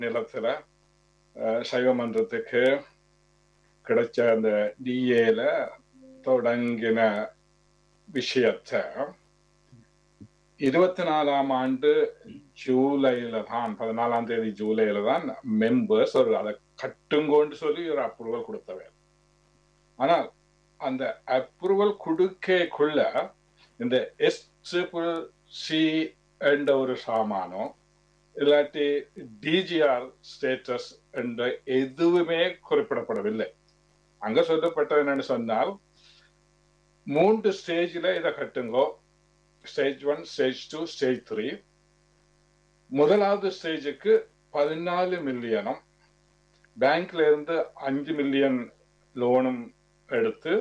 நிலத்துல சைவ மன்றத்துக்கு கிடைச்ச அந்த டிஏல தொடங்கின விஷயத்த 24ஆம் ஆண்டு ஜூலைல தான் 14ஆம் தேதி ஜூலைல தான் மெம்பர்ஸ் ஒரு அதை கட்டுங்கோன்னு சொல்லி ஒரு அப்ரூவல் கொடுத்தவை. ஆனால் அந்த அப்ரூவல் கொடுக்கக்குள்ள இந்த SCCC என்ற ஒரு சாமானோ இல்லாட்டி டிஜிஆர் ஸ்டேட்டஸ் என்ற எதுவுமே குறிப்பிடப்படவில்லை. அங்க சொல்லப்பட்டது என்னன்னு சொன்னால் 3 ஸ்டேஜில் இதை கட்டுங்கோ. Stage 1, stage 2, stage 3. முதலாவது ஸ்டேஜுக்கு 14 மில்லியனும் பேங்க்ல இருந்து 5 மில்லியன் லோனும் எடுத்து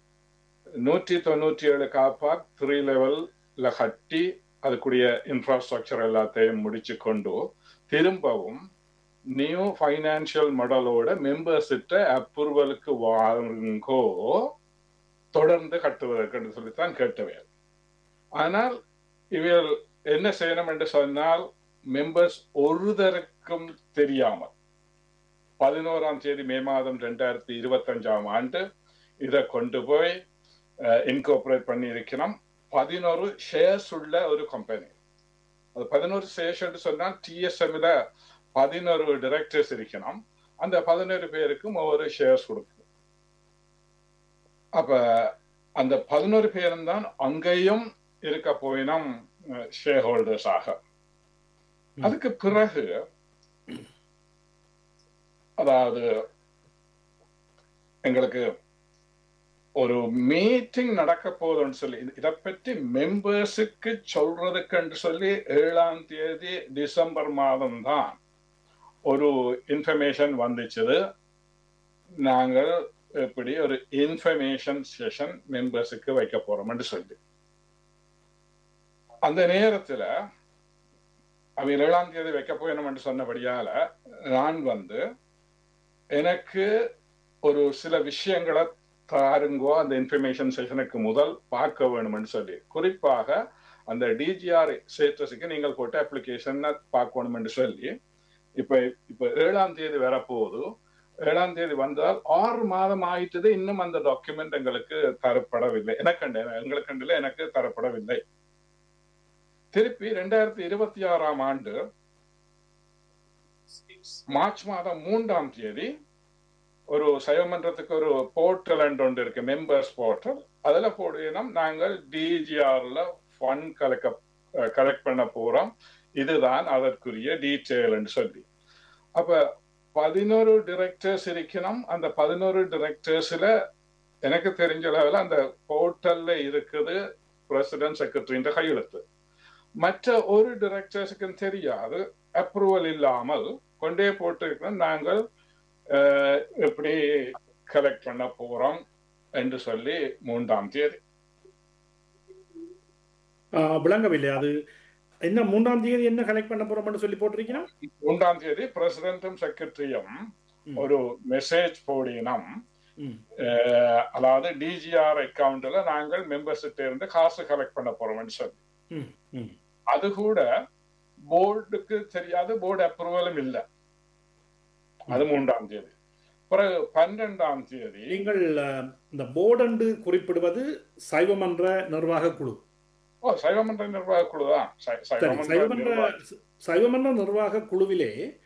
197 காப்பார் 3 லெவல்ல கட்டி அதுக்குரிய இன்ஃப்ராஸ்ட்ரக்சர் எல்லாத்தையும் முடிச்சு கொண்டு திரும்பவும் நியூ ஃபைனான்சியல் மாடலோட மெம்பர்ஸ்கிட்ட அப்ரூவலுக்கு வாங்கோ தொடர்ந்து கட்டுவதற்கு சொல்லித்தான் கேட்டவை. ஆனால் இவர்கள் என்ன செய்யணும் என்று சொன்னால் மெம்பர்ஸ் ஒருதருக்கும் தெரியாமல் 11ஆம் தேதி மே மாதம் 2025ஆம் ஆண்டு இதை கொண்டு போய் இன்கோர்பரேட் பண்ணி இருக்கணும். 11 ஷேர்ஸ் உள்ள ஒரு கம்பெனி. அது 11 ஷேர்ஸ் என்று சொன்னால் TSMல 11 டைரக்டர்ஸ் இருக்கணும். அந்த 11 பேருக்கும் ஒவ்வொரு ஷேர்ஸ் கொடுக்கும். அப்ப அந்த 11 பேரும் தான் அங்கேயும் இருக்க போயினம் ஷேர் ஹோல்டர்ஸ் ஆக. அதுக்கு பிறகு அதாவது எங்களுக்கு ஒரு மீட்டிங் நடக்க போதுன்னு சொல்லி இதை பற்றி மெம்பர்ஸுக்கு சொல்றதுக்கு சொல்லி 7ஆம் தேதி டிசம்பர் மாதம் தான் ஒரு இன்ஃபர்மேஷன் வந்துச்சு. நாங்கள் எப்படி ஒரு இன்ஃபர்மேஷன் செஷன் மெம்பர்ஸுக்கு வைக்க போறோம்னு சொல்லி அந்த நேரத்துல அவங்க 7ஆம் தேதி வைக்க போயணும்னு சொன்னபடியால நான் எனக்கு ஒரு சில விஷயங்களை தாருங்கோ அந்த இன்ஃபர்மேஷன் செஷனுக்கு முதல் பார்க்க வேணும்னு சொல்லி, குறிப்பாக அந்த டிஜிஆர் ஸ்டேட்டஸுக்கு நீங்கள் போட்ட அப்ளிகேஷன் பார்க்கணும்னு சொல்லி இப்ப 7ஆம் தேதி வரப்போகுது. 7ஆம் தேதி வந்தால் 6 மாதம் ஆயிட்டது, இன்னும் அந்த டாக்குமெண்ட் எங்களுக்கு தரப்படவில்லை. எனக்கு தரப்படவில்லை. திருப்பி 2026ஆம் ஆண்டு மார்ச் மாதம் 3ஆம் தேதி ஒரு சைவமன்றத்துக்கு ஒரு போர்ட்டல் ஒன்று இருக்கு, மெம்பர்ஸ் போர்ட்டல். அதுல போடுவோம் நாங்கள் டிஜிஆர்ல ஃபண்ட் கலெக்ட் பண்ண போறோம், இதுதான் அதற்குரிய டீட்டெயில் சொல்லி. அப்ப 11 டிரெக்டர்ஸ் இருக்கணும். அந்த 11 டிரெக்டர்ஸ்ல எனக்கு தெரிஞ்ச அளவில் அந்த போர்ட்டல்ல இருக்குது பிரசிடென்ட் செக்ரட்டரின்ற கையெழுத்து. மற்ற ஒரு டிரெக்டர்ஸுக்கும் தெரியாது, அப்ரூவல் இல்லாமல் கொண்டே போட்டு நாங்கள் எப்படி கலெக்ட் பண்ண போறோம் என்று சொல்லி 3ஆம் தேதி விளங்கவில்லை. அது என்ன 3ஆம் தேதி என்ன கலெக்ட் பண்ண போறோம்னு சொல்லி போட்டிருக்கீங்க? 3ஆம் தேதி பிரசிடென்டும் செக்ரட்டரியும் ஒரு மெசேஜ் போடினோம். அதாவது டிஜிஆர் அக்கவுண்ட்ல நாங்கள் மெம்பர்ஸ்கிட்ட இருந்து காசு கலெக்ட் பண்ண போறோம்னு சொல்லி. அது கூட போர்டுக்கு தெரியாது, போர்டு அப்ரூவலும் இல்லை. அது 3ஆம் தேதி. பிறகு 12ஆம் தேதி நீங்கள் இந்த போர்டு என்று குறிப்பிடுவது சைவமன்ற நிர்வாக குழு. சைவமன்ற நிர்வாக குழு தான். சைவமன்ற நிர்வாக குழுவிலே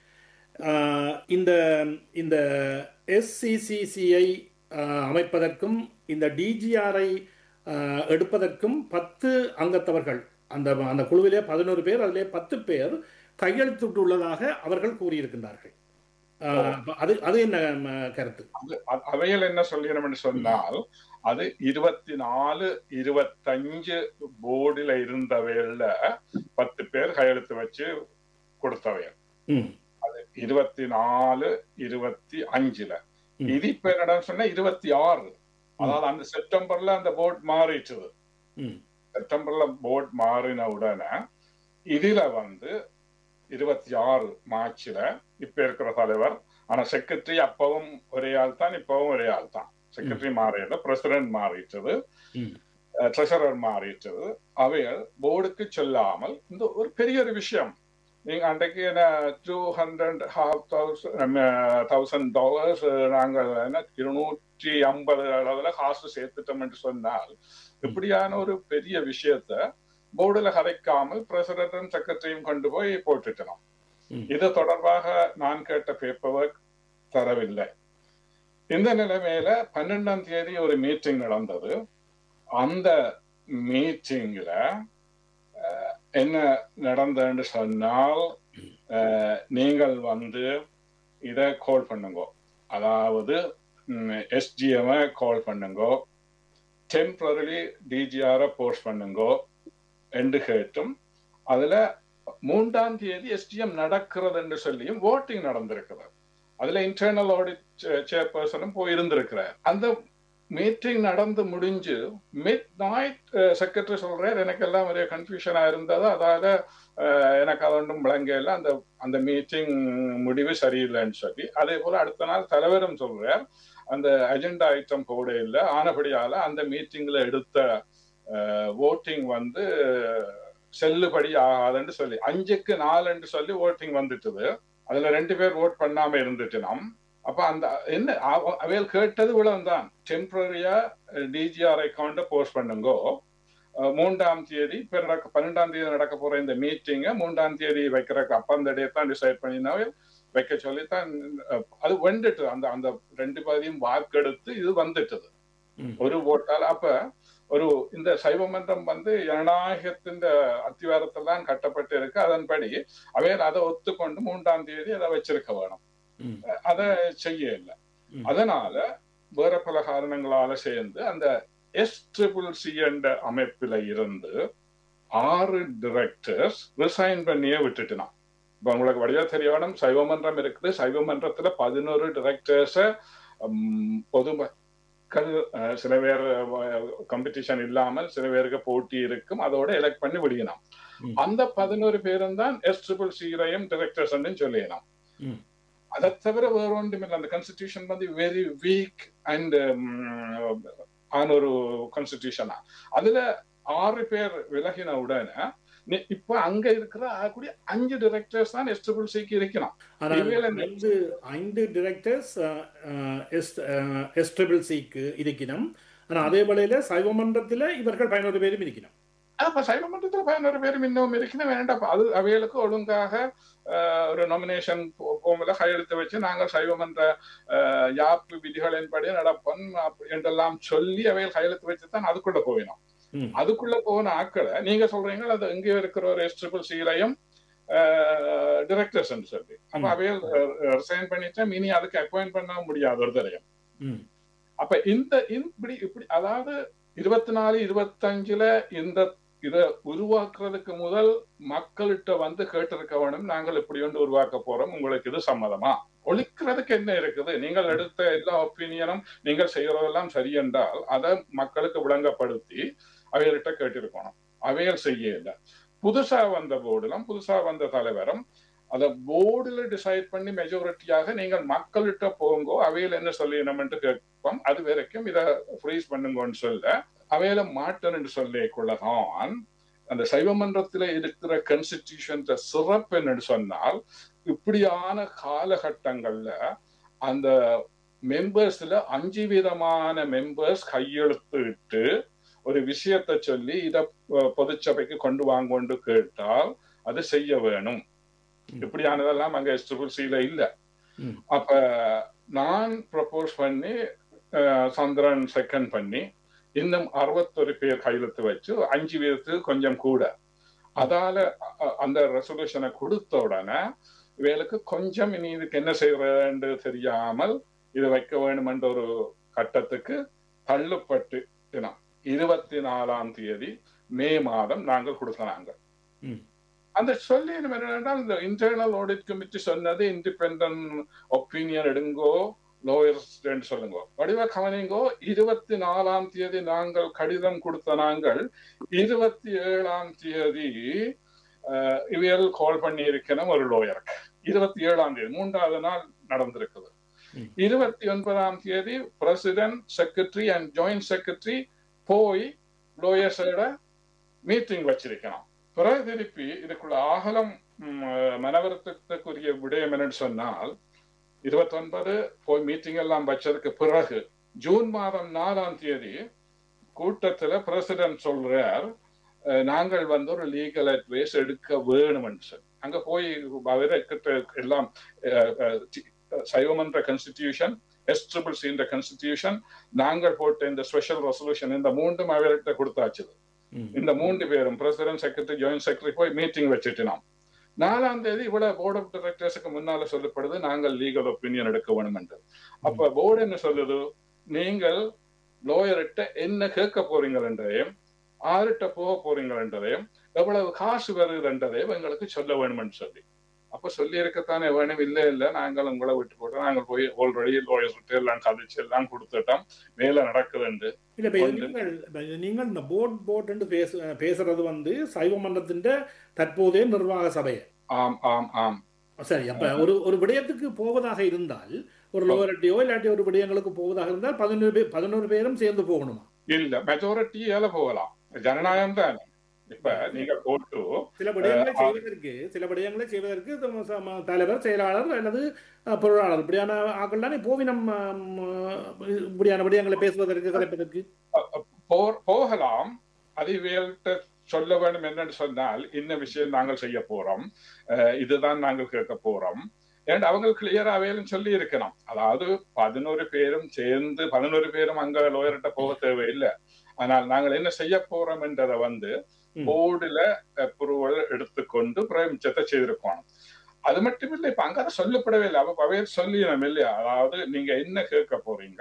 இந்த SCCCஐ அமைப்பதற்கும் இந்த டிஜிஆரை எடுப்பதற்கும் 10 அங்கத்தவர்கள், அந்த குழுவிலே 11 பேர், அதிலே 10 பேர் கையெழுத்திட்டுள்ளதாக அவர்கள் கூறியிருக்கின்றார்கள். அது என்ன கருத்து? அவையில் என்ன சொல்லணும்னு சொன்னால், அது 24, 25 போர்டில் இருந்தவையில 10 பேர் கையெழுத்து வச்சு கொடுத்தவையல். அது 24, 25ல. இது இப்ப என்ன சொன்னா 26. அதாவது அந்த செப்டம்பர்ல அந்த போர்டு மாறிடுச்சு. செப்டம்பர்ல போர்டு மாறின உடனே இதுல 26 மார்ச்ல இப்ப இருக்கிற தலைவர், ஆனா செக்ரட்டரி அப்பவும் ஒரே ஆள் தான், இப்பவும் ஒரே ஆள் தான். செக்ரட்டரி மாறியது, பிரசிடென்ட் மாறிட்டது, ட்ரெஷரர் மாறிட்டது. அவைகள் போர்டுக்கு சொல்லாமல் இந்த ஒரு பெரிய ஒரு விஷயம் நீங்க அன்றைக்கு என்ன $250,000 நாங்கள் என்ன 250 அளவுல காசு சேர்த்துட்டோம் என்று சொன்னால் இப்படியான ஒரு பெரிய விஷயத்த போர்டுல கதைக்காமல் பிரசிடண்டும் செக்ரட்டரியும் கொண்டு போய் போட்டுட்டோம். இது தொடர்பாக நான் கேட்ட பேப்பர் ஒர்க் தரவில்லை. இந்த நிலைமையில 12ஆம் தேதி ஒரு மீட்டிங் நடந்தது. அந்த மீட்டிங்ல என்ன நடந்ததுன்னு சொன்னால், நீங்கள் இதை கால் பண்ணுங்க, அதாவது SGM கால் பண்ணுங்க, டெம்பரரி டிஜிஆரை போஸ்ட் பண்ணுங்க என்று கேட்டும், அதுல 3ஆம் தேதி SGM நடக்கிறது என்று சொல்லியும் ஓட்டிங் நடந்திருக்கிறது. அதுல இன்டர்னல் ஆடிட் சேர்பர்சனும் போயிருந்திருக்கிறார். அந்த மீட்டிங் நடந்து முடிஞ்சு மிட் நைட் செக்ரட்டரி சொல்றார், எனக்கு எல்லாம் ஒரே கன்ஃபியூஷனா இருந்தது, அதாவது எனக்கு அது ஒன்றும் விளங்கல, அந்த மீட்டிங் முடிவு சரியில்லைன்னு சொல்லி. அதே போல அடுத்த நாள் தலைவரும் சொல்றார், அந்த அஜெண்டா ஐட்டம் போட இல்லை, ஆனபடியால அந்த மீட்டிங்ல எடுத்த ஓட்டிங் செல்லுபடி ஆகாதுன்னு சொல்லி 5க்கு 4 என்று சொல்லி ஓட்டிங் வந்துட்டுது. அதுல 2 பேர் ஓட் பண்ணாம இருந்துட்டு அப்ப அந்த என்ன அவையில் கேட்டது இவ்வளவுதான், டெம்பரரியா டிஜிஆர் அக்கௌண்ட போஸ்ட் பண்ணுங்கோ, 3ஆம் தேதி 12ஆம் தேதி நடக்க போற இந்த மீட்டிங்க 3ஆம் தேதி வைக்கிறக்கு அப்ப அந்த டே தான் டிசைட் பண்ணினாவே வைக்க சொல்லித்தான் அது வந்துட்டு அந்த 2 பேரையும் வாக்கெடுத்து இது வந்துட்டது ஒரு ஓட்டால். அப்ப இந்த சைவ மன்றம் ஜனநாயகத்தின் அத்திவாரத்தில் தான் கட்டப்பட்டு இருக்கு. அதன்படி அவையில் அதை ஒத்துக்கொண்டு 3ஆம் தேதி அதை வச்சிருக்க வேணும், அதை செய்ய இல்லை. அதனால வேற பல காரணங்களால சேர்ந்து அந்த SCCC என்ற அமைப்பில இருந்து 6 டிரெக்டர்ஸ் ரிசைன் பண்ணியே விட்டுட்டுனா. இப்ப உங்களுக்கு வடிவா தெரியணும், சைவ மன்றம் இருக்குது, சைவ மன்றத்துல 11 டிரெக்டர்ஸ பொதுமக்கள் சில பேர் காம்படிஷன் இல்லாமல் சில பேருக்கு போட்டி இருக்கும், அதோட எலெக்ட் பண்ணி விடணும். அந்த 11 பேரும் தான் SCCC டிரெக்டர்ஸ் சொல்லிடணும். அதை தவிர வேற ஒன்றும் இல்லை. அந்த கான்ஸ்டிடியூஷன் வெரி வீக் அண்ட் ஆன ஒரு கான்ஸ்டிடியூஷனா. அதுல 6 பேர் விலகின உடனே இப்ப அங்க இருக்கிற 5 டிரெக்டர்ஸ் தான் SCCC இருக்கணும். 5 டிரெக்டர்ஸ் SCCC இருக்கணும். ஆனா அதே வேளையில சைவ மன்றத்துல இவர்கள் 11 பேரும் இருக்கணும். அப்ப சைவ மன்றத்துல 11 பேரும் இன்னும் இருக்கணும் வேண்டாம். அது அவைகளுக்கு ஒழுங்காக ஒரு நாமினேஷன் போகும்போது கையெழுத்து வச்சு நாங்கள் சைவ மன்ற யாப்பு விதிகளின்படி நடப்போம் என்றெல்லாம் சொல்லி அவைகள் கையெழுத்து வச்சுதான் அதுக்குள்ள போயிடும். அதுக்குள்ள போன ஆக்களை நீங்க சொல்றீங்க அது எங்கே இருக்கிற ஒரு SCCC டிரெக்டர்ஸ் சொல்லி, அப்ப அவைகள் ரிசைன் பண்ணிட்டா இனி அதுக்கு அப்பாயிண்ட் பண்ண முடியாது ஒரு தரையும். அப்ப இப்படி அதாவது 24-25 இதை உருவாக்குறதுக்கு முதல் மக்கள்கிட்ட கேட்டிருக்க வேணும், நாங்கள் இப்படி ஒன்று உருவாக்க போறோம், உங்களுக்கு இது சம்மதமா? ஒழிக்கிறதுக்கு என்ன இருக்குது? நீங்கள் எடுத்த எல்லா ஒப்பீனியனும் நீங்கள் செய்யறதெல்லாம் சரி என்றால் அதை மக்களுக்கு விளங்கப்படுத்தி அவைகள்கிட்ட கேட்டிருக்கணும். அவைகள் செய்யல. புதுசா வந்த போர்டுலாம் புதுசா வந்த தலைவரும் அதை போர்டுல டிசைட் பண்ணி மெஜாரிட்டியாக நீங்கள் மக்கள்கிட்ட போங்கோ, அவையில் என்ன சொல்லிடணும்னு கேட்போம். அது வரைக்கும் இதை ஃப்ரீஸ் பண்ணுங்கன்னு சொல்ல அவையில மாட்டேன்னு சொல்லிக்குள்ளதான் அந்த சைவ மன்றத்துல இருக்கிற கான்ஸ்டிடியூஷன் சிறப்பு என்று சொன்னால், இப்படியான காலகட்டங்கள்ல அந்த மெம்பர்ஸ்ல 5 விதமான மெம்பர்ஸ் கையெழுத்து இட்டு ஒரு விஷயத்தை சொல்லி இத பொதுச்சபைக்கு கொண்டு வாங்கொண்டு கேட்டால் அது செய்ய வேணும். இப்படியானதெல்லாம் அங்க SCCC இல்ல. அப்ப நான் ப்ரப்போஸ் பண்ணி சந்திரன் செகண்ட் பண்ணி இன்னும் 61 பேர் கையெழுத்து வச்சு 5 பேருக்கு கொஞ்சம் கூட. அதால அந்த ரெசல்யூஷனை கொடுத்த உடனே இவளுக்கு கொஞ்சம் இனி இதுக்கு என்ன செய்யறது தெரியாமல் இது வைக்க வேண்டும் என்ற ஒரு கட்டத்துக்கு தள்ளுப்பட்டு 24ஆம் தேதி மே மாதம் நாங்கள் கொடுத்தாங்க. அந்த சொல்லி என்னென்றால் இந்த இன்டர்னல் ஆடிட் கமிட்டி சொன்னது இண்டிபெண்டன்ட் ஒப்பீனியன் எடுங்கோ, லோயர்ஸ் சொல்லுங்க, வடிவ கவனிங்கோ. 24ஆம் தேதி நாங்கள் கடிதம் கொடுத்த நாங்கள் 27ஆம் தேதி இவையல் கால் பண்ணி இருக்கணும் ஒரு லோயருக்கு. 27ஆம் தேதி 3வது நாள் நடந்திருக்குது. 29ஆம் தேதி president, secretary and joint secretary போய் லோயர்ஸோட மீட்டிங் வச்சிருக்கணும். பிறகு திருப்பி இதுக்குள்ள ஆகலம் மனவருத்தத்துக்குரிய விடயம் என்னன்னு சொன்னால் 29 போய் மீட்டிங் எல்லாம் வச்சதுக்கு பிறகு ஜூன் மாதம் 4ஆம் தேதி கூட்டத்துல பிரசிடென்ட் சொல்றார், நாங்கள் ஒரு லீகல் அட்வைஸ் எடுக்க வேணும்னு சொல்லி. அங்க போய் எல்லாம் சைவமன்ற கான்ஸ்டிடியூஷன், SCCC இந்த கான்ஸ்டிடியூஷன், நாங்கள் போட்ட இந்த ஸ்பெஷல் ரெசல்யூஷன், இந்த மூன்றும் அவர்கிட்ட கொடுத்தாச்சு. இந்த 3 பேரும் பிரசிடென்ட், செக்ரட்டரி, ஜாயிண்ட் செக்ரட்டரி போய் மீட்டிங் வச்சுட்டினோம். 4ஆம் தேதி இவ்வளவு போர்ட் ஆஃப் டைரக்டர்ஸுக்கு முன்னால சொல்லப்படுது நாங்கள் லீகல் ஒப்பீனியன் எடுக்க வேணும் என்று. அப்ப போர்டு என்ன சொல்லுது, நீங்கள் லோயர்கிட்ட என்ன கேட்க போறீங்க என்றதையும், ஆறுகிட்ட போக போறீங்க என்றதையும், எவ்வளவு காசு வருது என்றதையும் எங்களுக்கு சொல்ல வேணும்னு சொல்லி. அப்ப சொல்லி இருக்கத்தானே வேணும். இல்ல நாங்கள் உங்களை விட்டு போட்டோம், நாங்கள் போய் ஆல்ரெடி லோயர்ஸ் எல்லாம் கதைச்சு எல்லாம் கொடுத்துட்டோம், வேலை நடக்குதுண்டு. நீங்கள் இந்த போர்ட் என்று பேசுறது சைவ மன்றத்தின் தற்போதைய நிர்வாக சபை. ஆம் ஆம் ஆம் சரி. அப்ப ஒரு விடயத்துக்கு போவதாக இருந்தால், ஒரு லோயர்ட்டியோ இல்லாட்டி ஒரு விடயங்களுக்கு போவதாக இருந்தால் 11 பேரும் சேர்ந்து போகணுமா? இல்ல, மெஜாரிட்டியால போகலாம். ஜனநாயகம் தான். இப்ப நீங்க போட்டு சில விடயங்களை செய்வதற்கு தலைவர், செயலாளர் அல்லது பொருளாளர் இப்படியான ஆக்கள் தானே போவினம் இப்படியான விடயங்களை பேசுவதற்கு, கலைப்பதற்கு போகலாம். அதிவேல்கிட்ட சொல்ல வேண்டும் என்னன்னு சொன்னால், இன்ன விஷயம் நாங்கள் செய்ய போறோம், இதுதான் நாங்கள் கேட்க போறோம், ஏன் அவங்க கிளியரா வேலும் சொல்லி இருக்கணும். அதாவது 11 பேரும் சேர்ந்து 11 பேரும் அங்க லோயர்கிட்ட போக தேவையில்லை. ஆனால் நாங்கள் என்ன செய்ய போறோம் என்றதை போர்டுல அப்ரூவல் எடுத்துக்கொண்டு பிரமிச்சத்தை செய்திருக்கோம். அது மட்டும் இல்லை, இப்ப அங்க சொல்லப்படவே இல்லை. அவைய சொல்லிடணும் இல்லையா? அதாவது நீங்க என்ன கேட்க போறீங்க,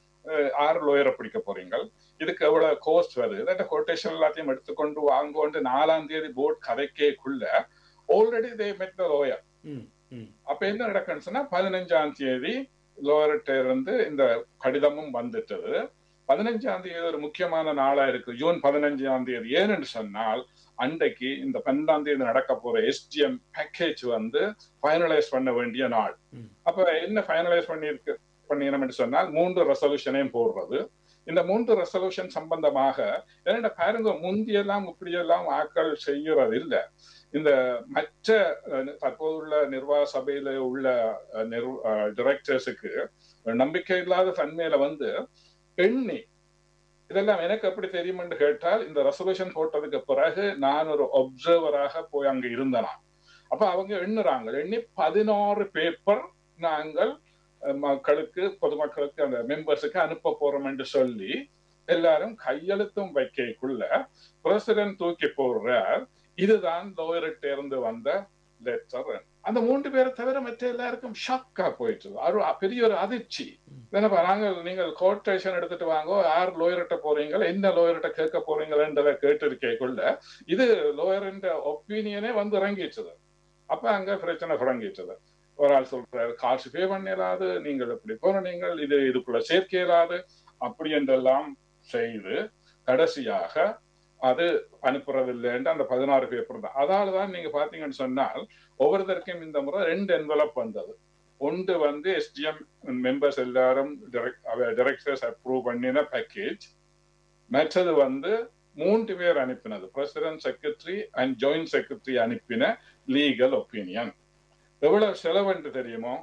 6 லோயரை பிடிக்க போறீங்க, இதுக்கு எவ்வளவு கோஸ்ட் வருது, கொட்டேஷன் எல்லாத்தையும் எடுத்துக்கொண்டு வாங்கொண்டு 4ஆம் தேதி போர்டு கதைக்குள்ள ஆல்ரெடி தே மெட் தி லோயர். அப்ப என்ன நடக்குன்னு சொன்னா, 15ஆம் தேதி லோயர்கிட்ட இருந்து இந்த கடிதமும் வந்துட்டது. 15ஆம் தேதி ஒரு முக்கியமான நாளா இருக்கு, ஜூன் 15ஆம் தேதி. ஏன்னு சொன்னால், அன்றைக்கு இந்த 12ஆம் தேதி நடக்க போற SGM பேக்கேஜ் ஃபைனலைஸ் பண்ண வேண்டிய நாள். அப்ப என்ன ஃபைனலைஸ் பண்ணிருக்கணும் சொன்னால், 3 ரெசல்யூஷனையும் போடுறது. இந்த 3 ரெசல்யூஷன் சம்பந்தமாக ஏன்னா பாருங்க, முந்தியெல்லாம் இப்படியெல்லாம் ஆக்கள் செய்யறது இல்லை. இந்த மற்ற தற்போதுள்ள நிர்வாக சபையில உள்ள டைரக்டர்ஸுக்கு நம்பிக்கை இல்லாத தன்மையில எண்ணி, இதெல்லாம் எனக்கு எப்படி தெரியும்னு கேட்டால், இந்த ரெசல்யூஷன் போட்டதுக்கு பிறகு நான் ஒரு ஒப்சர்வராக போய் அங்க இருந்தேனா. அப்ப அவங்க எண்ணி 16 பேப்பர் நாங்கள் மக்களுக்கு, பொதுமக்களுக்கு, அந்த மெம்பர்ஸுக்கு அனுப்ப போறோம் என்று சொல்லி எல்லாரும் கையெழுத்தும் வைக்கக்குள்ள பிரசிடென்ட் தூக்கி போடுறார், இதுதான் லோயர்கிட்ட இருந்து வந்த லெட்டர். அந்த 3 பேரை தவிர மற்ற எல்லாருக்கும் ஷாக்கா போயிட்டு, பெரிய ஒரு அதிர்ச்சி. நீங்கள் கோட்டேஷன் எடுத்துட்டு வாங்க, 6 லோயர்கிட்ட போறீங்க, என்ன லோயர்கிட்ட கேட்க போறீங்களன்றதை கேட்டு இருக்கக்குள்ள இது லோயரின் ஒப்பீனியனே இறங்கிச்சது. அப்ப அங்க பிரச்சனை தொடங்கிச்சது. ஒரு ஆள் சொல்றாரு, காசு பே பண்ணிடாது, நீங்கள் எப்படி போற, நீங்கள் இதுக்குள்ள சேர்க்க இயலாது, அப்படி என்றெல்லாம் செய்து கடைசியாக அது அனுப்புறதில்லைன்னு அந்த 16 பேப்பர் தான். அதாலதான் நீங்க பாத்தீங்கன்னு சொன்னால், ஒவ்வொருத்தருக்கும் இந்த முறை 2 என்வலப் வந்தது. ஒன்று SGM மெம்பர்ஸ் எல்லாரும் டைரக்டர்ஸ் அப்ரூவ் பண்ணின பேக்கேஜ். மற்றது 3 பேர் அனுப்பினது, president, secretary and joint secretary அனுப்பின லீகல் ஒப்பீனியன். எவ்வளவு செலவு தெரியுமோ,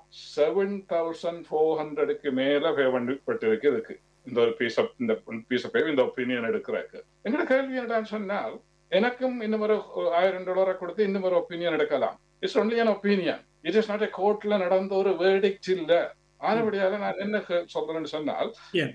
7,400க்கு மேல பட்டிருக்கு இதுக்கு, இந்த ஒரு பீஸ் ஆஃப் இந்த ஒப்பீனியன் எடுக்கிறதுக்கு. எங்களோட கேள்வி என்னன்னு சொன்னால், எனக்கும் இன்னும் ஒரு $1,000 கொடுத்து இன்னும் ஒரு ஒப்பீனியன் எடுக்கலாம். It's only an opinion. It is not கோர்ட்ல நடந்த ஒரு வேர்டிக்ட் இல்ல. ஆனபடியாக நான் என்ன சொல்றேன்னு சொன்னால்,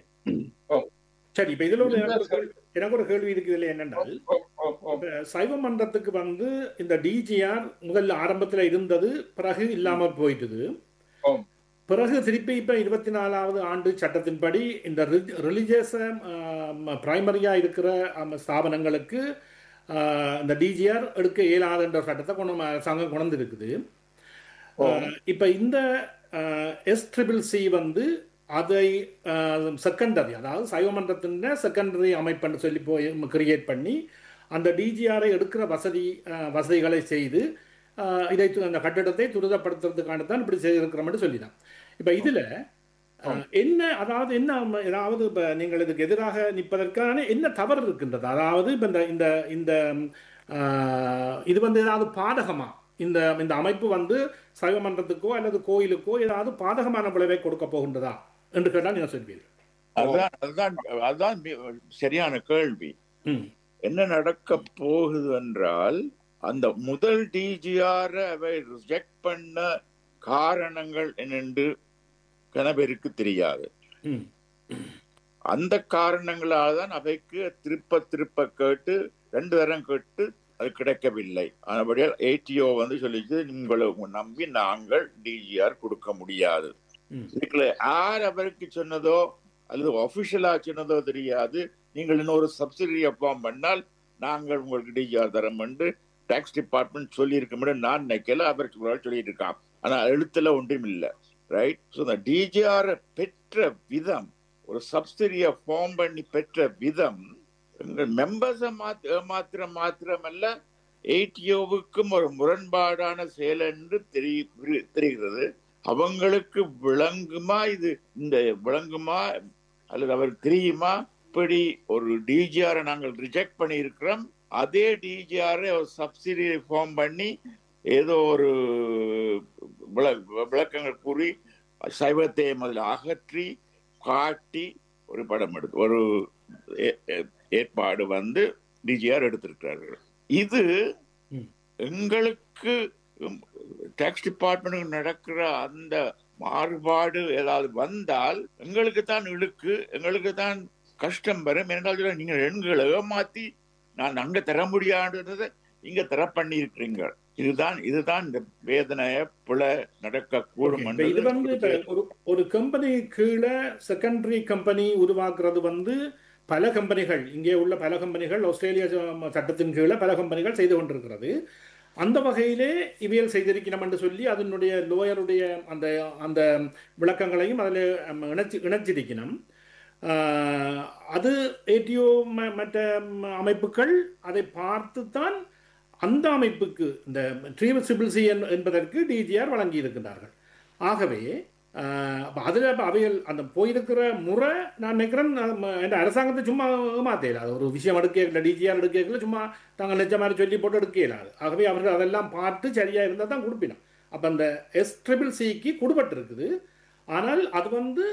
சரி, இப்ப இதுல எனக்கு ஒரு கேள்வி இருக்கு. இதுல என்னென்றால், சைவ மன்றத்துக்கு இந்த DGR முதல்ல ஆரம்பத்துல இருந்தது, பிறகு இல்லாம போயிட்டது. பிறகு திருப்பி இப்ப 24வது ஆண்டு சட்டத்தின்படி இந்த ரிலிஜியஸ் பிரைமரியா இருக்கிற ஸ்தாபனங்களுக்கு இந்த DGR எடுக்க இயலாதுன்ற சட்டத்தை அரசாங்கம் கொண்டு இருக்குது. இப்ப இந்த SCCC அதை செகண்டரி, அதாவது சைவ மன்றத்தின் செகண்டரி அமைப்புன்னு சொல்லி போய் கிரியேட் பண்ணி அந்த DGR-ஐ எடுக்கிற வசதிகளை செய்து இதை அந்த கட்டிடத்தை துரிதப்படுத்துறதுக்கான தான் இப்படி செய்திருக்கிறோம்னு சொல்லிதான். இப்ப இதுல என்ன, அதாவது என்ன, ஏதாவது இப்ப நீங்கள் இதுக்கு எதிராக நிற்பதற்கான என்ன தவறு இருக்கின்றது? அதாவது இப்ப இந்த இது ஏதாவது பாதகமா இந்த இந்த அமைப்பு வந்து சைவ மன்றத்துக்கோ அல்லது கோயிலுக்கோ ஏதாவது பாதகமான விளைவை கொடுக்க போகின்றதா என்று கேட்டால் நீங்கள் சொல்வீர்கள். அதுதான் சரியான கேள்வி. என்ன நடக்க போகுது என்றால், அந்த முதல் டிஜிஆர் அவை ரிஜெக்ட் பண்ண காரணங்கள் என்னென்று கணவருக்கு தெரியாது. அந்த காரணங்களால் தான் அவைக்கு திருப்ப கேட்டு 2 தரம் கேட்டு அது கிடைக்கவில்லை. ஆனபடியால் ATO வந்து சொல்லிச்சு, உங்களை நம்பி நாங்கள் டிஜிஆர் கொடுக்க முடியாது. இதுக்குள்ள யார் அவருக்கு சொன்னதோ அல்லது ஒபிஷியலா சொன்னதோ தெரியாது. நீங்கள் இன்னொரு சப்சிடியை ஃபார்ம் பண்ணால் நாங்கள் உங்களுக்கு டிஜிஆர் தரம் என்று டாக்ஸ் டிபார்ட்மெண்ட் சொல்லி இருக்க முடியும். நான் நினைக்கல, அவருக்கு சொல்லிட்டு இருக்கான். ஆனா எழுத்துல ஒன்றும் இல்லை. ரைட். ஸோ இந்த டிஜிஆர் பெற்ற விதம், ஒரு சப்சிடியை ஃபார்ம் பண்ணி பெற்ற விதம் மெம்பர்ஸை மாத்திரமல்ல, ATOவுக்கும் ஒரு முரண்பாடான செயல் என்று தெரிகிறது. அவங்களுக்கு விளங்குமா இது, இந்த விளங்குமா அல்லது அவருக்கு தெரியுமா இப்படி ஒரு டிஜிஆரை நாங்கள் ரிஜெக்ட் பண்ணி இருக்கிறோம், அதே டிஜிஆரை ஒரு சப்சிடி ஃபார்ம் பண்ணி ஏதோ ஒரு விளக்கங்கள் கூறி சைவத்தை முதல்ல அகற்றி காட்டி ஒரு படம் எடுத்து ஒரு ஏற்பாடு வந்து டிஜிஆர் எடுத்திருக்கிறார்கள். இது எங்களுக்கு டாக்ஸ் டிபார்ட்மெண்ட் நடக்கிற அந்த மாறுபாடு ஏதாவது வந்தால் எங்களுக்கு தான் இழுக்கு, எங்களுக்கு தான் கஷ்டம் வரும். என்றால் நீங்க எண்களை ஏமாத்தி நான் அங்க தர முடியாதுன்றதை இங்க தர பண்ணி இருக்கிறீங்க. இதுதான் இந்த வேதனைய பிழை நடக்க கூடும். இது வந்து ஒரு கம்பெனி கீழே செகண்டரி கம்பெனி உருவாக்குறது வந்து பல கம்பெனிகள், இங்கே உள்ள பல கம்பெனிகள், ஆஸ்திரேலியா சட்டத்தின் கீழே பல கம்பெனிகள் செய்து கொண்டிருக்கிறது. அந்த வகையிலே இவையல் செய்திருக்கணும் என்று சொல்லி அதனுடைய லோயருடைய அந்த அந்த விளக்கங்களையும் அதில் இணைச்சிருக்கணும். அது ATO மற்ற அமைப்புகள் அதை பார்த்துத்தான் அந்த அமைப்புக்கு இந்த ட்ரீவசிபிலிசி என்பதற்கு டிஜிஆர் வழங்கி இருக்கின்றார்கள். ஆகவே அதில் அவைகள் அந்த போயிருக்கிற முறை நான் நினைக்கிறேன் என்ற அரசாங்கத்தை சும்மா ஏமாத்தல. அது ஒரு விஷயம் எடுக்கல, டிஜிஆர் எடுக்கல, சும்மா தாங்கள் நிச்சய மாதிரி சொல்லி போட்டு எடுக்கலாது. ஆகவே அவர்கள் அதெல்லாம் பார்த்து சரியாக இருந்தால் தான் கொடுப்பினோம். அப்போ அந்த SCCC கொடுபட்டு இருக்குது. ஆனால் அது வந்து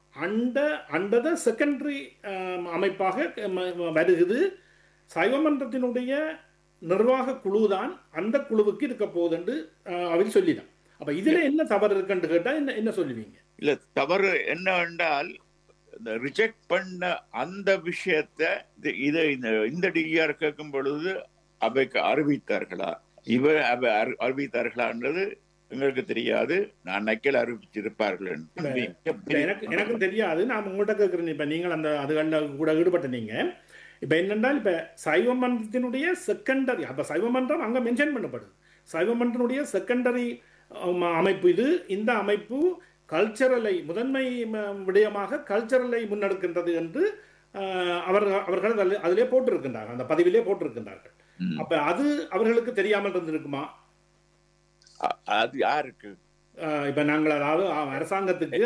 அண்டத செகண்டரி அமைப்பாக வருகிறது. சைவமன்றத்தினுடைய நிர்வாக குழு தான் அந்த குழுவுக்கு இருக்க போகுது என்று அவர் சொல்லிதான். அப்ப இதுல என்ன தவறு இருக்குன்னு கேட்டா என்ன சொல்லுவீங்க? இல்ல, தவறு என்ன என்றால், இந்த ரிஜெக்ட் பண்ண அந்த விஷயத்தை இந்த டிஆர் கேட்கும் பொழுது அவைக்கு அறிவித்தார்களா, அறிவித்தார்களான்றது எங்களுக்கு தெரியாது. நான் நக்கல் அறிவிச்சிருப்பார்கள் எனக்கு தெரியாது. நான் உங்கள்கிட்ட கேட்கிறேன். இப்ப நீங்கள் அந்த அதுகளில் கூட ஈடுபட்ட நீங்க இப்ப என்னென்றால், இப்ப சைவமன்றத்தினுடைய செகண்டரி, அப்ப சைவமன்றம் அங்க மென்ஷன் பண்ணப்படுது. சைவமன்றத்தினுடைய செகண்டரி அமைப்பு இது. இந்த அமைப்பு கல்ச்சரலை முதன்மை விடயமாக கல்ச்சரலை முன்னெடுக்கின்றது என்று அவர்கள் அதிலே போட்டிருக்கின்றார்கள், அந்த பதிவிலே போட்டிருக்கின்றார்கள். அப்ப அது அவர்களுக்கு தெரியாமல் இருந்திருக்குமா? அது யாருக்கு? இப்ப நாங்கள் அதாவது அரசாங்கத்துக்கு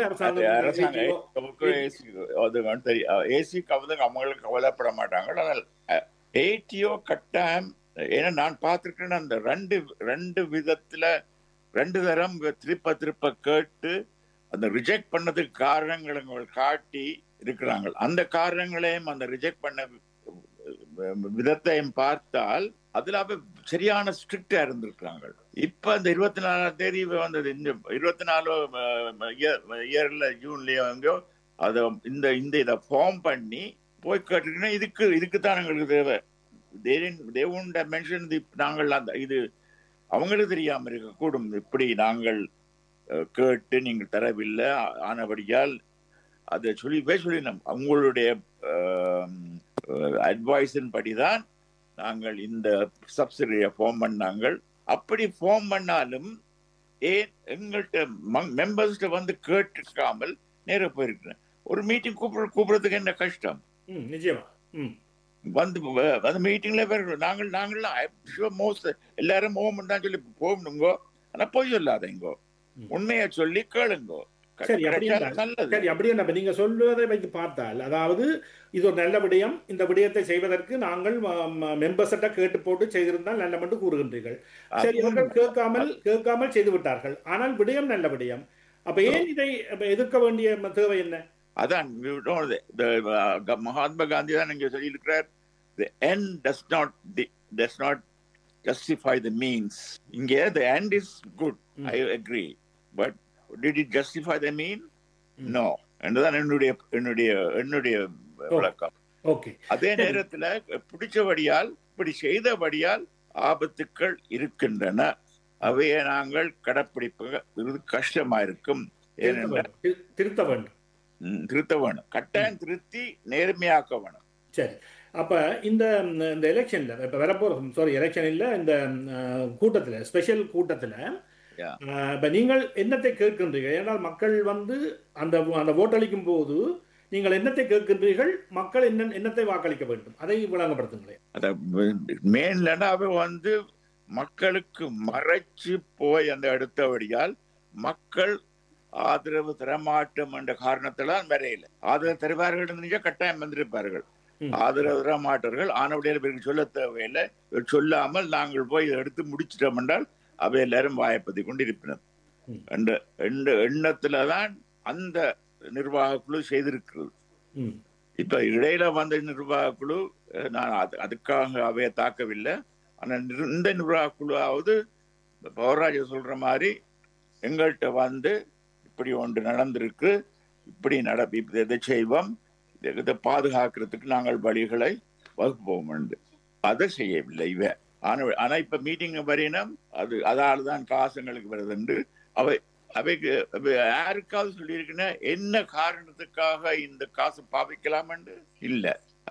அவங்களுக்கு கவலைப்பட மாட்டாங்க. ஆனால் ATO கட்டாயம், ஏன்னா நான் பார்த்திருக்கேன் அந்த ரெண்டு விதத்துல 2 தரம் திருப்ப கேட்டு அந்த ரிஜெக்ட் பண்ணதுக்கு காரணங்களை காட்டி இருக்கிறாங்க. அந்த காரணங்களையும் அந்த ரிஜெக்ட் பண்ண விதத்தையும் பார்த்தால் அதுல சரியான ஸ்ட்ரிக்டா இருந்திருக்கிறாங்க. இப்ப இந்த 24ஆம் தேதி வந்தது, இந்த 24 இயர்ல ஜூன்லயோ எங்கோ அதை இதை ஃபார்ம் பண்ணி போய் கேட்டுக்கிட்டா இதுக்கு தான் எங்களுக்கு தேவை. நாங்கள் அந்த இது அவங்களுக்கு தெரியாம இருக்கக்கூடும். இப்படி நாங்கள் கேட்டு நீங்கள் தரவில்லை, ஆனபடியால் அதை சொல்லினோம். அவங்களுடைய அட்வைஸின் படிதான் நாங்கள் இந்த சப்சிடியை ஃபார்ம் பண்ணாங்கள். அப்படி ஃபார்ம் பண்ணாலும் ஏன் எங்கள்கிட்ட மெம்பர்ஸ்ட வந்து கேட்டுக்காமல் நேர போயிருக்கிறேன். ஒரு மீட்டிங் கூப்பிடுறதுக்கு என்ன கஷ்டம்? நிச்சயமா வந்து மீட்டிங்ல நாங்கள்லாம் எல்லாரும் தான் சொல்லி போகணுங்கோ. ஆனா போய் சொல்லாதீங்கோ, உண்மையை சொல்லி கேளுங்கோ. சரி, அப்படி என்ன நீங்க சொல்வதை வைத்து பார்த்தால், அதாவது இது ஒரு நல்ல விடயம், இந்த விடயத்தை செய்வதற்கு நாங்கள் மெம்பர்ஸிட்ட கேட்டு போட்டு செய்திருந்தால் நல்ல மட்டும் கூறுகின்றீர்கள். சரி, அவர்கள் கேட்காமல் செய்து விட்டார்கள். ஆனால் விடயம் நல்ல விடயம். அப்ப ஏன் இதை எதிர்க்க வேண்டிய தேவை என்ன? அதான் மகாத்மா காந்தி தான் இங்க சொல்லியிருக்கிறார், the end does not justify the means. இங்கே the end is good, I agree, but did it justify the mean? No. என்றுதான் என்னுடைய விளக்கம். ஓகே. அதே நேரத்தில் பிடிச்சபடியால் இப்படி செய்தபடியால் ஆபத்துக்கள் இருக்கின்றன. அவையை நாங்கள் கடைப்பிடிப்பது கஷ்டமா இருக்கும். ஏனென்றால் திருத்த வேண்டும், கட்டாயம் திருத்தி நேர்மையாக்க வேணும். சரி, அப்ப இந்த எலெக்ஷன்ல இப்ப வரப்போற எலெக்ஷன் இல்ல, இந்த கூட்டத்துல, ஸ்பெஷல் கூட்டத்துல இப்ப நீங்கள் என்னத்தை கேட்கின்றீர்கள்? ஏனால் மக்கள் வந்து அந்த ஓட்டளிக்கும் போது நீங்கள் என்னத்தை கேட்கின்றீர்கள்? மக்கள் என்னத்தை வாக்களிக்க வேண்டும், அதை விளங்கப்படுத்துங்களேன். மெயின்லன்னா வந்து மக்களுக்கு மறைச்சு போய் அந்த அடுத்தபடியால் மக்கள் ஆதரவு தரமாட்டோம் என்ற காரணத்தில்தான் வரையில. ஆதரவு தருவார்கள் கட்டாயம் வந்திருப்பார்கள். ஆதரவு தரமாட்டார்கள் ஆனவுடைய சொல்ல தேவையில்லை. சொல்லாமல் நாங்கள் போய் எடுத்து முடிச்சிட்டோம் என்றால் அவை எல்லாரும் வாய்ப்பதை கொண்டிருப்பினர் என்ற எண்ணத்துலதான் அந்த நிர்வாக குழு செய்திருக்கிறது. இப்ப இடையில வந்த நிர்வாக குழு நான் அதுக்காக அவையை தாக்கவில்லை. ஆனா இந்த நிர்வாக குழுவாவது பவராஜ சொல்ற மாதிரி எங்கள்கிட்ட வந்து இப்படி ஒன்று நடந்திருக்கு, இப்படி இதை செய்வோம், இதை பாதுகாக்கிறதுக்கு நாங்கள் வழிகளை வகுப்போம் என்று அதை செய்யவில்லை இவ. ஆனா இப்ப மீட்டிங் வரையினம் அதால தான் காசுங்களுக்கு வருது என்று அவைக்கு யாருக்காவது சொல்லியிருக்குன்னா என்ன காரணத்துக்காக இந்த காசு பாவிக்கலாம் என்று இல்ல.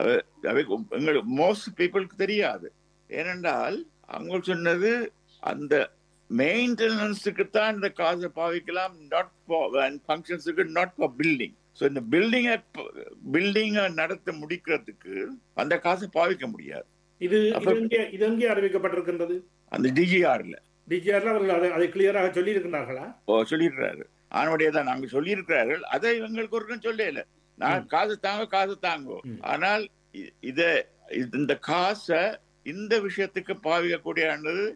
எங்களுக்கு மோஸ்ட் பீப்புளுக்கு தெரியாது. ஏனென்றால் அவங்க சொன்னது அந்த மெயின்டெனன்ஸுக்கு தான் இந்த காசை பாவிக்கலாம், not for ஃபங்க்ஷன்ஸுக்கு, not for building. So இந்த பில்டிங்கை நடத்த முடிக்கிறதுக்கு அந்த காசை பாவிக்க முடியாது. இது எங்கே அறிவிக்கப்பட்டிருக்கின்றது? அந்த டிஜிஆர்ல அவர்கள் அதை கிளியராக சொல்லி இருக்கிறார்களா? சொல்லியிருக்கிறாரு. ஆனோடையதான் நாங்க சொல்லியிருக்கிறார்கள். அதை எங்களுக்கு ஒரு சொல்லல, நான் காசு தாங்கோ. ஆனால் இந்த காசை இந்த விஷயத்துக்கு பாவிக்கக்கூடிய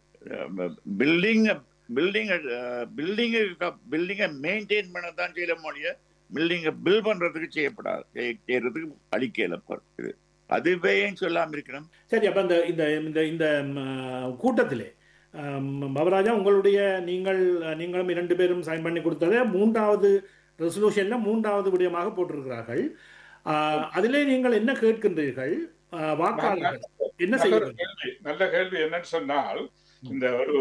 பில்டிங்கை மெயின்டைன் பண்ணதான் செய்யல மொழிய, பில்டிங்கை பில் பண்றதுக்கு செய்யறதுக்கு அளிக்கல. அதுவே சொல்லாம இருக்கணும். சரி, அப்ப இந்த கூட்டத்திலே பவராஜா உங்களுடைய நீங்களும் 2 பேரும் சைன் பண்ணி கொடுத்ததை 3வது ரெசல்யூஷன்ல 3வது விடயமாக போட்டிருக்கிறார்கள். அதிலே நீங்கள் என்ன கேட்கின்றீர்கள்? வாக்காளர்கள் என்ன செய்ய? நல்ல கேள்வி. என்னன்னு சொன்னால், இந்த ஒரு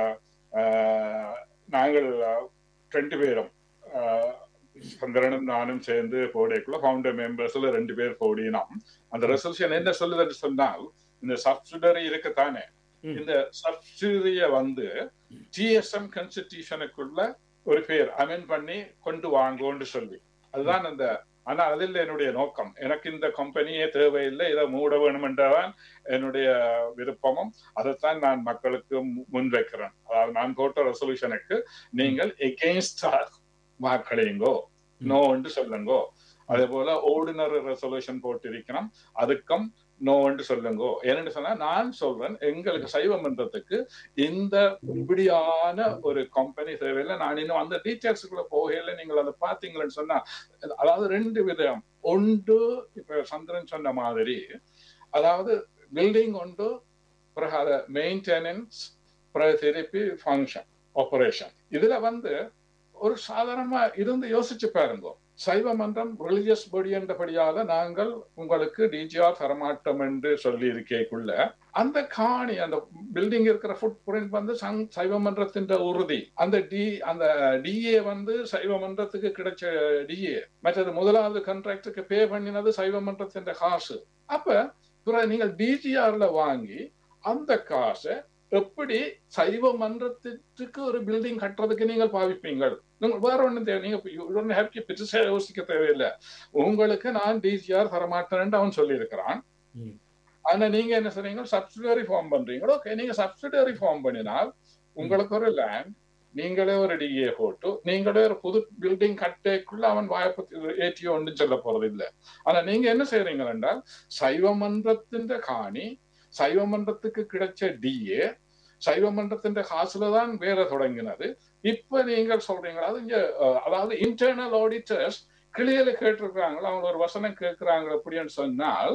நாங்கள் 2 பேரும் சந்திரனும் நானும் சேர்ந்து போடக்குள்ள ஃபவுண்டர் மெம்பர்ஸ்ல 2 பேர் போடினோம். அந்த ரெசல்யூஷன் என்ன சொல்லுதுன்னு சொன்னால், இந்த சப்சிடரி இருக்குத்தானே, இந்த சப்சிடரிய வந்து டிஎஸ்எம் கான்ஸ்டிடியூஷனுக்குள்ள ஒரு பேர் அமெண்ட் பண்ணி கொண்டு வாங்கோன்னு சொல்லி, அதுதான் அந்த. ஆனா அதில் என்னுடைய நோக்கம், எனக்கு இந்த கம்பெனியே தேவையில்லை, இதை மூட வேணுமென்றதான் என்னுடைய விருப்பமும். அதைத்தான் நான் மக்களுக்கு முன்வைக்கிறேன். அதாவது நான் போட்ட ரெசல்யூஷனுக்கு நீங்கள் எகெயின்ஸ்ட் வாக்களிங்கோ, நோன்னு சொல்லுங்கோ. அதே போல ஆர்டினரி ரெசல்யூஷன் போட்டிருக்கணும், அதுக்கும் நோன்னு சொல்லுங்கோ. ஏன்னு சொன்னா நான் சொல்றேன், எங்களுக்கு சைவ மன்றத்துக்கு இந்த இப்படியான ஒரு கம்பெனி தேவையில்லை. நான் இன்னும் அந்த டீட்டெயில்ஸுக்குள்ள போகல. நீங்கள் அதை பார்த்தீங்களன்னு சொன்னா, அதாவது 2 விதம். ஒன்று இப்ப சந்திரன் சொன்ன மாதிரி, அதாவது பில்டிங் ஒன்று, பிறகு அதை மெயின்டெனன்ஸ், பிறகு திருப்பி ஃபங்க்ஷன் ஆபரேஷன். இதுல வந்து ஒரு சாதாரணமா இருந்து யோசிச்சு பாருங்க. சைவ மன்றம் ரிலிஜியஸ் பாடி என்றபடியால நாங்கள் உங்களுக்கு டிஜிஆர் தரமாட்டோம் என்று சொல்லி இருக்கேக்குள்ள, அந்த காணி, அந்த பில்டிங் இருக்கிற ஃபுட் பிரிண்ட் வந்து சைவ மன்றத்தின் உறுதி. அந்த டிஏ வந்து சைவ மன்றத்துக்கு கிடைச்ச டிஏ. மற்றது 1வது கான்ட்ராக்டுக்கு பே பண்ணினது சைவ மன்றத்தின் காசு. அப்ப நீங்கள் டிஜிஆர்ல வாங்கி அந்த காசை எப்படி சைவ மன்றத்திற்கு ஒரு பில்டிங் கட்டுறதுக்கு நீங்கள் பாவிப்பீங்கள்? வேற ஒண்ணும் தேவை, நீங்க யோசிக்க தேவையில்லை. உங்களுக்கு நான் டிஜிஆர் தரமாட்டேன்னு அவன் சொல்லி இருக்கிறான். ஆனா நீங்க என்ன சொல்றீங்க? சப்சிடரி ஃபார்ம் பண்றீங்களோ? ஓகே, நீங்க சப்சிடரி ஃபார்ம் பண்ணினால் உங்களுக்கு ஒரு லேண்ட், நீங்களே ஒரு டிஏ போட்டு நீங்களே ஒரு புது பில்டிங் கட்டேக்குள்ள அவன் வாய்ப்பு ஏற்றியோ ஒன்றும் சொல்ல போறது இல்லை. ஆனா நீங்க என்ன செய்யறீங்க என்றால் சைவமன்றத்தின் காணி, சைவமன்றத்துக்கு கிடைச்ச டிஏ, சைவமன்றத்தின் காசுலதான் வேற தொடங்கினது. இப்ப நீங்கள் சொல்றீங்களா அது இங்க அதாவது இன்டர்னல் ஆடிட்டர்ஸ் கிளியர்ல கேட்டிருக்கிறாங்களா, அவங்க ஒரு வசனம் கேட்கிறாங்க அப்படின்னு சொன்னால்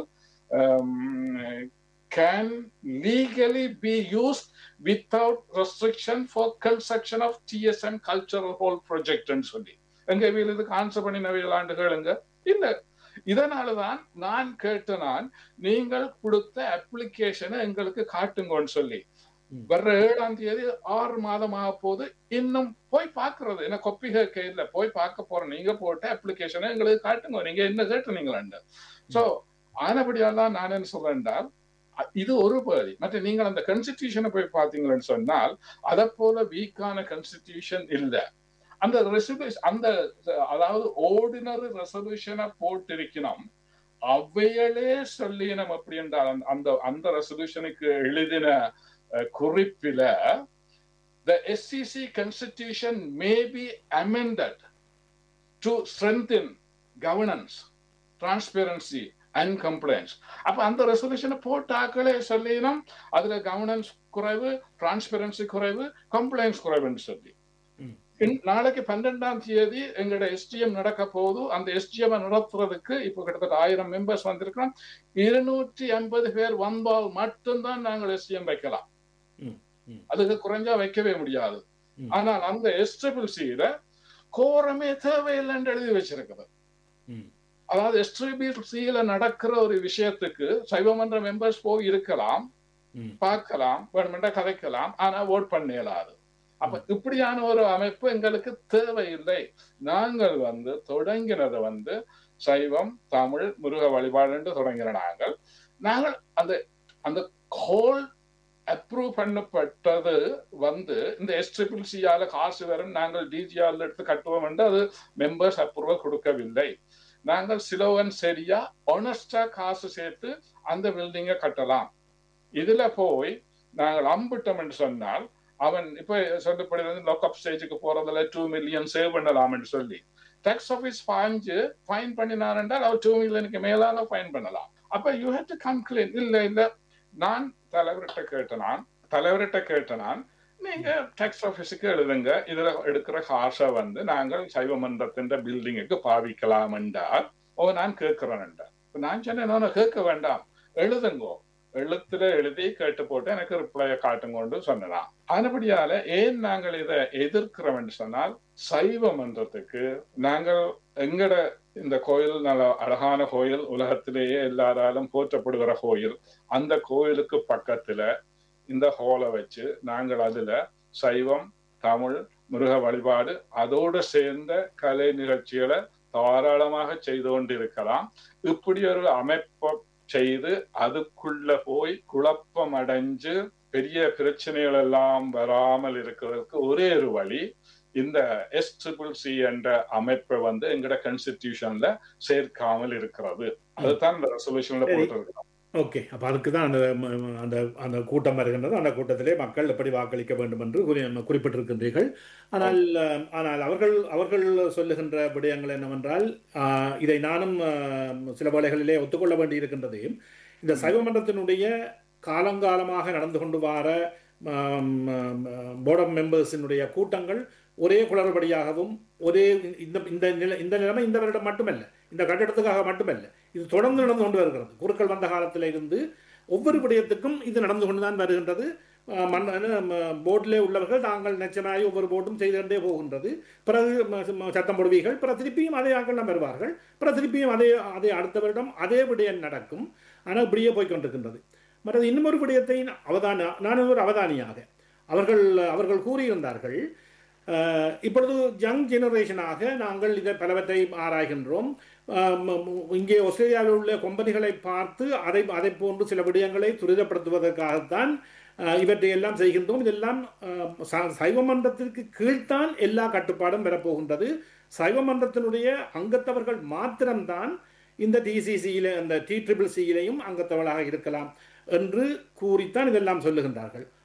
can legally be used without restriction for construction of TSM cultural hall project ன்னு சொல்லி எங்க வீல் இதுக்கு ஆன்சர் பண்ணினவைகள் ஆண்டுகளுங்க இல்ல. இதனாலதான் நான் கேட்டேன், நீங்கள் கொடுத்த அப்ளிகேஷனை எங்களுக்கு காட்டுங்கன்னு சொல்லி. வர்ற 7ஆம் தேதி 6 மாதமாக போது இன்னும் போய் பாக்குறது என்ன கொப்பி கேட்க இல்ல, போய் பார்க்க போறோம். நீங்க போட்ட அப்ளிகேஷனை எங்களுக்கு காட்டுங்க, நீங்க என்ன கேட்டுனீங்களா. சோ ஆனபடியால்தான் நான் என்ன சொல்றேன் என்றால் இது ஒரு பகுதி. மற்ற நீங்கள் அந்த கான்ஸ்டிடியூஷனை போய் பார்த்தீங்கன்னு சொன்னால் அதை போல வீக்கான கான்ஸ்டிடியூஷன் இல்லை. அந்த ரெசல்யூஷன் அந்த அதாவது ஆர்டினரி ரெசல்யூஷனை போட்டிருக்கணும், அவைகளே சொல்லினோம் அப்படி என்றால் அந்த அந்த ரெசல்யூஷனுக்கு எழுதின குறிப்பில the SCC constitution may be amended to strengthen governance, transparency and compliance. அப்ப அந்த ரெசல்யூஷனை போட்டாக்களே சொல்லினோம் அதுல கவர்னன்ஸ் குறைவு, டிரான்ஸ்பரன்சி குறைவு, கம்ப்ளைன்ஸ் குறைவுன்னு சொல்லி. நாளைக்கு 12ஆம் தேதி எங்களோட எஸ்டிஎம் நடக்க போகுது. அந்த எஸ்டிஎம் நடத்துறதுக்கு இப்ப கிட்டத்தட்ட 1000 மெம்பர்ஸ் வந்திருக்கிறோம். 250 பேர் வந்தால் மட்டும்தான் நாங்கள் எஸ்டிஎம் வைக்கலாம், அதுக்கு குறைஞ்சா வைக்கவே முடியாது. ஆனால் அந்த எஸ்டிபிள்சியில கோரமே தேவையில்லைன்னு எழுதி வச்சிருக்கிறது. அதாவது எஸ்டிபிள்சியில நடக்கிற ஒரு விஷயத்துக்கு சைவமன்ற மெம்பர்ஸ் போய் இருக்கலாம், பார்க்கலாம், வேணுமெண்டா கதைக்கலாம், ஆனா ஓட் பண்ண இயலாது. அப்ப இப்படியான ஒரு அமைப்பு எங்களுக்கு தேவையில்லை. நாங்கள் தொடங்கினது சைவம், தமிழ், முருக வழிபாடு என்று தொடங்கின நாங்கள் அந்த அந்த ஹோல் அப்ரூவ் பண்ணப்பட்டது இந்த எஸ்டிபிள்சியால காசு வரும், நாங்கள் டிஜிஆர்ல எடுத்து கட்டுவோம் என்று அது மெம்பர்ஸ் அப்ரூவல் கொடுக்கவில்லை. நாங்கள் சிலவன் சரியா ஒனஸ்டா காசு சேர்த்து அந்த பில்டிங்கை கட்டலாம். இதுல போய் நாங்கள் அம்பிட்டோம் என்று சொன்னால் அவன் இப்ப சொல்லப்படுகிறது லாக்அப் ஸ்டேஜுக்கு போறதுல 2 மில்லியன் சேவ் பண்ணலாம் என்று சொல்லி டாக்ஸ் ஆபீஸ் ஃபைன் பண்ணினார் என்றால் அவர் 2 மில்லியனுக்கு மேலால ஃபைன் பண்ணலாம். அப்ப you have to come clean. இல்ல நான் தலைவர்கிட்ட கேட்டனான் நீங்க டாக்ஸ் ஆபீஸுக்கு எழுதுங்க, இதுல எடுக்கிற காசை நாங்கள் சைவமன்றத்தின் பில்டிங்குக்கு பாவிக்கலாம் என்றால் நான் கேட்கிறேன் என்றார். நான் சொன்னேன் கேட்க வேண்டாம், எழுதுங்கோ, எழுத்துல எழுதி கேட்டு போட்டு எனக்கு ரிப்ளைய காட்டுங்கொண்டு சொன்னான். அதுபடியால ஏன் நாங்கள் இதை எதிர்க்கிறோம் என்று சொன்னால் சைவ மன்றத்துக்கு நாங்கள் எங்கட இந்த கோயில் நல்ல அழகான கோயில், உலகத்திலேயே எல்லாராலும் போற்றப்படுகிற கோயில், அந்த கோயிலுக்கு பக்கத்துல இந்த ஹோலை வச்சு நாங்கள் அதுல சைவம், தமிழ், முருக வழிபாடு அதோடு சேர்ந்த கலை நிகழ்ச்சிகளை தாராளமாக செய்து கொண்டிருக்கலாம். இப்படி ஒரு அமைப்பை செய்து அதுக்குள்ள போய் குழப்பம் அடைஞ்சு பெரிய பிரச்சனைகள் எல்லாம் வராமல் இருக்கிறதுக்கு ஒரே ஒரு வழி இந்த எஸ்டிபிள்சி என்ற அமைப்பை எங்கட கான்ஸ்டிடியூஷன்ல சேர்க்காமல் இருக்கிறது. அதுதான் இந்த ரெசல்யூஷன்ல போட்டிருக்கிறோம். ஓகே, அப்ப அதுக்கு தான் அந்த அந்த கூட்டம் வருகின்றது. அந்த கூட்டத்திலே மக்கள் எப்படி வாக்களிக்க வேண்டும் என்று குறிப்பிட்டிருக்கின்றீர்கள். ஆனால் அவர்கள் சொல்லுகின்ற விடயங்கள் என்னவென்றால் இதை நானும் சில வேளைகளிலே ஒத்துக்கொள்ள வேண்டி இருக்கின்றது. இந்த சைவமன்றத்தினுடைய காலங்காலமாக நடந்து கொண்டு வர போர்ட் ஆஃப் மெம்பர்ஸினுடைய கூட்டங்கள் ஒரே குளறுபடியாகவும் ஒரே இந்த நிலைமை இந்த வருடம் மட்டுமல்ல, இந்த கட்டிடத்துக்காக மட்டுமல்ல, இது தொடர்ந்து நடந்து கொண்டு வருகிறது. குருக்கள் வந்த காலத்தில் இருந்து ஒவ்வொரு விடயத்துக்கும் இது நடந்து கொண்டுதான் வருகின்றது. போர்டிலே உள்ளவர்கள் தாங்கள் நிச்சயமாகி ஒவ்வொரு போர்டும் செய்து கொண்டே போகின்றது. பிறகு சத்தம் போடுவீர்கள், பிறகு திருப்பியும் அதே ஆட்கள் வருவார்கள், பிறகு திருப்பியும் அதே அடுத்த வருடம் அதே விடயம் நடக்கும். ஆனால் இப்படியே போய்கொண்டிருக்கின்றது. மற்றது இன்னொரு விடயத்தை நான் ஒரு அவதானியாக அவர்கள் கூறியிருந்தார்கள். இப்பொழுது யங் ஜெனரேஷனாக நாங்கள் இதை பலவற்றை ஆராய்கின்றோம். இங்கே ஆஸ்திரேலியாவில் உள்ள கம்பெனிகளை பார்த்து அதை போன்று சில விடயங்களை துரிதப்படுத்துவதற்காகத்தான் இவற்றை எல்லாம் செய்கின்றோம். இதெல்லாம் சைவமன்றத்திற்கு கீழ்த்தான் எல்லா கட்டுப்பாடும் பெறப்போகின்றது. சைவமன்றத்தினுடைய அங்கத்தவர்கள் மாத்திரம்தான் இந்த TCCயில அந்த TCCயிலையும் அங்கத்தவர்களாக இருக்கலாம் என்று கூறித்தான் இதெல்லாம் சொல்லுகின்றார்கள்.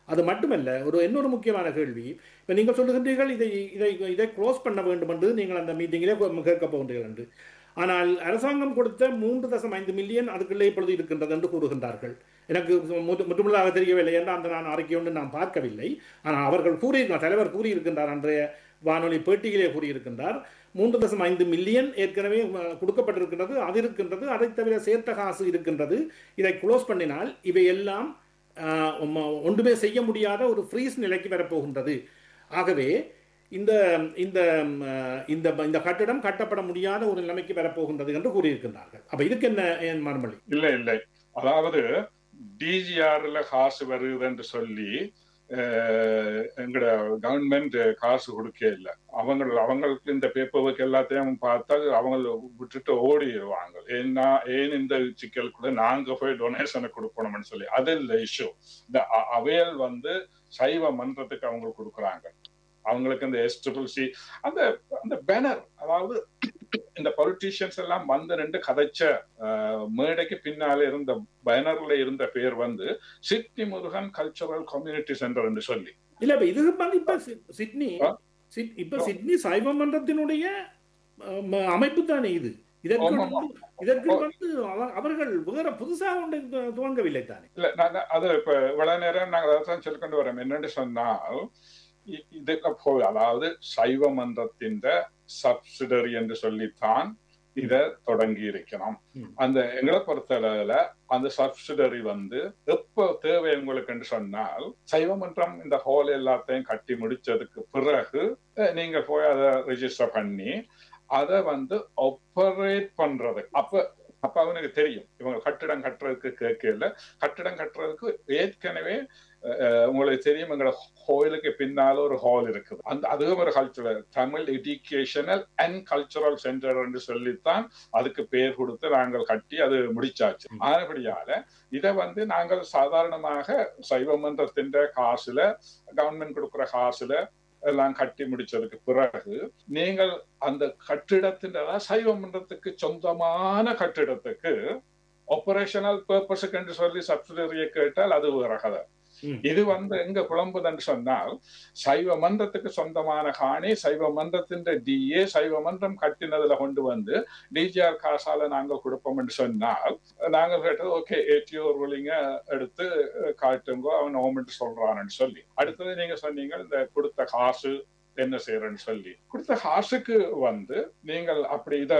அது மட்டுமல்ல, இன்னொரு முக்கியமான கேள்வி. இப்போ நீங்கள் சொல்லுகின்றீர்கள் இதை க்ளோஸ் பண்ண வேண்டும் என்று நீங்கள் அந்த மீட்டிங்கிலே கேட்க போகின்றீர்கள் என்று. ஆனால் அரசாங்கம் கொடுத்த 3.5 மில்லியன் அதுக்குள்ளே இப்பொழுது இருக்கின்றது என்று கூறுகின்றார்கள். எனக்கு முற்றுமுழுதாக தெரியவில்லை என்ற அந்த நான் அறிக்கை ஒன்று நான் பார்க்கவில்லை. ஆனால் அவர்கள் தலைவர் கூறியிருக்கின்றார், அன்றைய வானொலி பேட்டியிலே கூறியிருக்கின்றார், 3.5 மில்லியன் ஏற்கனவே கொடுக்கப்பட்டிருக்கின்றது, அது இருக்கின்றது, அதை தவிர சேர்த்த காசு இருக்கின்றது. இதை க்ளோஸ் பண்ணினால் இவையெல்லாம் ஒன்றுமே செய்ய முடியாத ஒரு ஃப்ரீஸ் நிலைக்கு வரப்போகின்றது. ஆகவே இந்த இந்த இந்த கட்டிடம் கட்டப்பட முடியாத ஒரு நிலைமைக்கு வரப்போகின்றது என்று கூறியிருக்கின்றார்கள். அப்ப இதுக்கு என்ன மறுமொழி? இல்லை, அதாவது டிஜிஆர்ல காசு வருது என்று சொல்லி எங்கட கவர்மெண்ட் காசு கொடுக்க இல்லை. அவங்களுக்கு இந்த பேப்பர் ஒர்க் எல்லாத்தையும் பார்த்தா அவங்க விட்டுட்டு ஓடிடுவாங்க. ஏன் இந்த சிக்கலுக்குள்ள நாங்க போய் டொனேஷனை கொடுக்கணும்னு சொல்லி அது இல்லை இஷ்யூ. இந்த அவையல் சைவ மன்றத்துக்கு அவங்க கொடுக்குறாங்க. அவங்களுக்கு இந்த SCCC அந்த பேனர், அதாவது இந்த பொலிட்டீஷியன்ஸ் எல்லாம் ரெண்டு கதைச்ச மேடைக்கு பின்னாலே இருந்த பேனர்ல இருந்த பேர் Sydney Murugan cultural community centre என்று சொல்லி. இல்ல இது சிட்னி சைவ மன்றத்தினுடைய அமைப்பு தானே இது. இதற்கு அவர்கள் வேற புதுசா ஒன்று துவங்கவில்லை தானே. இல்ல அது இப்ப இவ்வளவு நேரம் நாங்கள் அதான் சொல்லிக்கொண்டு வரோம். என்னன்னு சொன்னால் இதுக்கு போய், அதாவது சைவ மன்றத்தின் சப்சிடரி என்று சொல்லித்தான் இத தொடங்கி இருக்கணும். அந்த எங்களை பொறுத்தளவுல அந்த சப்சிடரி எப்ப தேவை உங்களுக்கு என்று சொன்னால், சைவ மன்றம் இந்த ஹால் எல்லாத்தையும் கட்டி முடிச்சதுக்கு பிறகு நீங்க போய் அதை ரெஜிஸ்டர் பண்ணி அதை ஆப்பரேட் பண்றது. அப்ப அவனுக்கு தெரியும் இவங்க கட்டிடம் கட்டுறதுக்கு கேட்கல. கட்டிடம் கட்டுறதுக்கு ஏற்கனவே உங்களுக்கு தெரியும், எங்களோட கோயிலுக்கு பின்னால ஒரு ஹால் இருக்குது. அதுவும் ஒரு cultural Tamil educational and cultural centre என்று சொல்லித்தான் அதுக்கு பேர் கொடுத்து நாங்கள் கட்டி அது முடிச்சாச்சு. ஆனபடியால இதை நாங்கள் சாதாரணமாக சைவ மன்றத்தின் காசுல, கவர்மெண்ட் கொடுக்குற காசுல எல்லாம் கட்டி முடிச்சதுக்கு பிறகு நீங்கள் அந்த கட்டிடத்தின் சைவ மன்றத்துக்கு சொந்தமான கட்டிடத்துக்கு ஆபரேஷனல் பர்பஸுக்கு என்று சொல்லி சப்சிடரியை கேட்டால் அது வேற கதை. இது எங்க குழம்புதுன்னு சொன்னால், சைவ மன்றத்துக்கு சொந்தமான காணி சைவ மன்றத்தின் டிஏ சைவ மன்றம் கட்டினதுல கொண்டு டிஜிஆர் காசால நாங்கள் கொடுப்போம் என்று சொன்னால், நாங்கள் கேட்டது ஓகே ஏடிஓ ரூலிங்க எடுத்து காட்டுங்கோ, அவன் ஓமெண்ட் சொல்றான்னு சொல்லி. அடுத்தது நீங்க சொன்னீங்க இந்த கொடுத்த காசு என்ன செய்யறன்னு சொல்லி. கொடுத்த காசுக்கு நீங்கள் அப்படி இத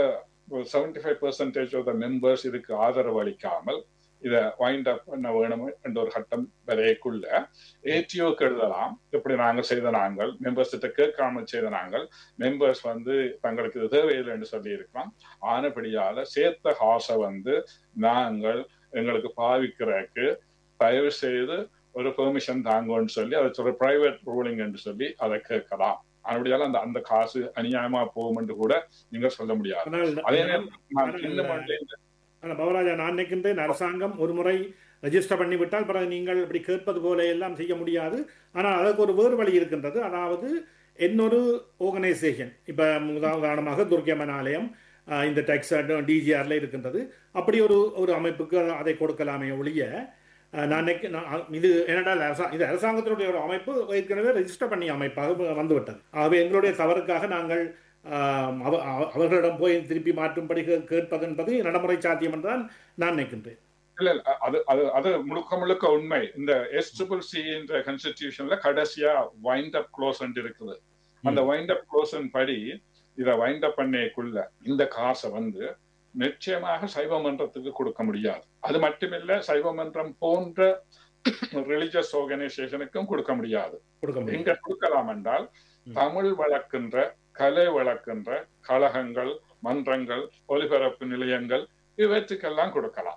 75% ஆஃப் த மெம்பர்ஸ் இதுக்கு ஆதரவு அளிக்காமல் இத வைண்ட் அப் பண்ண வேணும் என்ற ஒரு கட்டம் வரைக்குள்ள ஏடிஓக்கு எழுதலாம். இப்படி நாங்கள் செய்த நாங்கள் மெம்பர்ஸ் கிட்ட கேட்காம செய்த நாங்கள் மெம்பர்ஸ் தங்களுக்கு இது தேவையில்லை என்று சொல்லி இருக்கலாம். ஆனபடியால சேர்த்த காசை நாங்கள் எங்களுக்கு பாவிக்கிறதுக்கு தயவு செய்து ஒரு பெர்மிஷன் தாங்கன்னு சொல்லி அதை சொல்ற பிரைவேட் ரூலிங் என்று சொல்லி அதை கேட்கலாம். அப்படியால அந்த காசு அநியாயமா போகும் என்று கூட நீங்க சொல்ல முடியாது. அதே நேரம் பவராஜா, நான் நினைக்கின்றேன் அரசாங்கம் ஒரு முறை ரெஜிஸ்டர் பண்ணிவிட்டால் பிறகு நீங்கள் இப்படி கேட்பது போல எல்லாம் செய்ய முடியாது. ஆனால் அதற்கு ஒரு வேறு வழி இருக்கின்றது. அதாவது இன்னொரு ஆர்கனைசேஷன், இப்போ உதாரணமாக துர்க்கியம்மன் ஆலயம் இந்த டெக்ஸ் டிஜிஆர்ல இருக்கின்றது. அப்படி ஒரு அமைப்புக்கு அதை கொடுக்கலாமே ஒழிய, இது என்னடா இது அரசாங்கத்தினுடைய ஒரு அமைப்பு ஏற்கனவே ரெஜிஸ்டர் பண்ணிய அமைப்பாக வந்துவிட்டது. ஆகவே எங்களுடைய தவறுக்காக நாங்கள் அவர்களிடம் போய் திருப்பி மாற்றும்படி கேட்பது என்பது நடைமுறை சாத்தியம் என்றுதான் நான் நினைக்கின்றேன். இல்ல அது முழுக்க உண்மை. இந்த SCCC என்ற கான்ஸ்டிடியூஷன்ல கடைசியா வைண்ட் அப் க்ளோஸ் இருக்குது. அந்த வைண்ட் அப் க்ளோஸ் படி இதை வைண்ட் அப் பண்ணக்குள்ள இந்த காசை நிச்சயமாக சைவ மன்றத்துக்கு கொடுக்க முடியாது. அது மட்டுமில்ல, சைவ மன்றம் போன்ற ரிலிஜியஸ் ஆர்கனைசேஷனுக்கும் கொடுக்க முடியாது. எங்க கொடுக்கலாம் என்றால், தமிழ் வளர்க்கின்ற கலை வளர்க்கின்ற கழகங்கள், மன்றங்கள், ஒலிபரப்பு நிலையங்கள் இவற்றுக்கெல்லாம் கொடுக்கலாம்.